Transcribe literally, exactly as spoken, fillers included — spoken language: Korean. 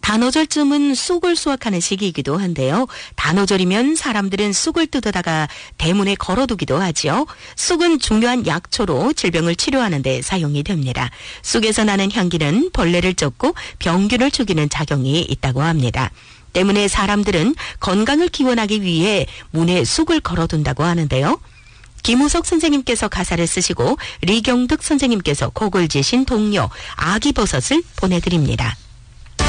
단오절쯤은 쑥을 수확하는 시기이기도 한데요. 단오절이면 사람들은 쑥을 뜯어다가 대문에 걸어두기도 하지요. 쑥은 중요한 약초로 질병을 치료하는 데 사용이 됩니다. 쑥에서 나는 향기는 벌레를 쫓고 병균을 죽이는 작용이 있다고 합니다. 때문에 사람들은 건강을 기원하기 위해 문에 쑥을 걸어둔다고 하는데요. 김우석 선생님께서 가사를 쓰시고 리경득 선생님께서 곡을 지신 동요 아기버섯을 보내드립니다.